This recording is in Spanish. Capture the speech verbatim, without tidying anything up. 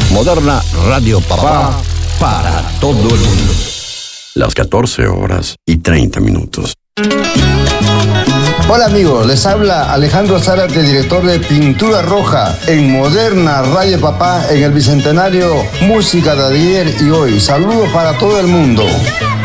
Moderna Radio Papá para todo el mundo. Las catorce horas y treinta minutos. Hola amigos, les habla Alejandro Zárate, director de Pintura Roja en Moderna Radio Papá en el Bicentenario Música de ayer y hoy. Saludos para todo el mundo.